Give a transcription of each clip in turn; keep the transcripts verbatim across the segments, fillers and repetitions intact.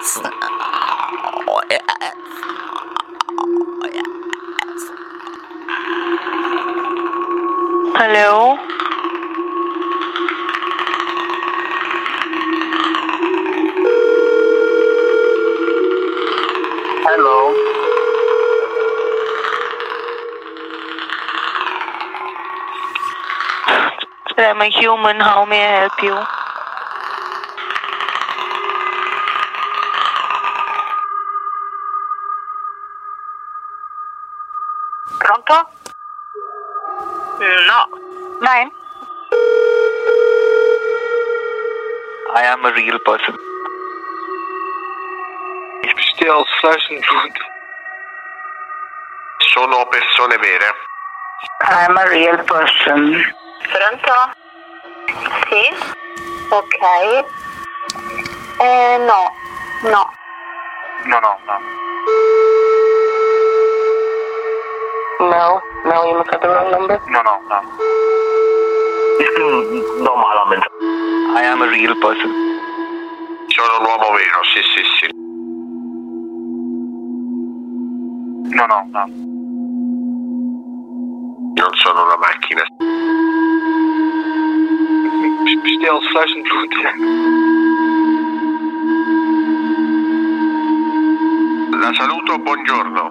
yes. Oh, yes. Oh, yes. Hello? Hello? I'm a human. How may I help you? Pronto? No. Nine. I am a real person. Ich bestehe aus Fleisch und Blut. Sono persone vere. I'm a real person. Pronto? Sì? Ok. Eh, no, no. No, no, no. No, no, you must have the wrong number. No, no, no. Normalmente. I am a real person. Sono un uomo vero, sì, sì, sì. No, no, no. Non sono una macchina. Ich bestehe aus Fleisch und Blut. La saluto, buongiorno.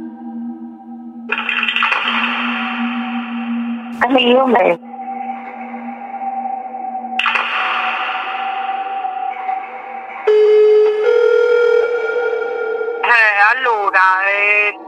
I'm a human. Eh, allora,